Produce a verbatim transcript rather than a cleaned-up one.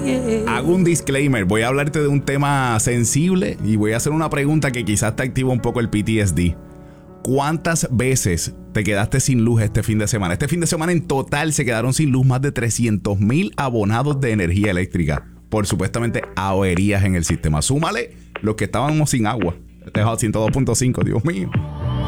Hago un disclaimer. Voy a hablarte de un tema sensible y voy a hacer una pregunta que quizás te activa un poco el P T S D. ¿Cuántas veces te quedaste sin luz este fin de semana? Este fin de semana en total se quedaron sin luz más de trescientos mil abonados de energía eléctrica por supuestamente averías en el sistema. Súmale los que estábamos sin agua. Este es ciento dos punto cinco, Dios mío.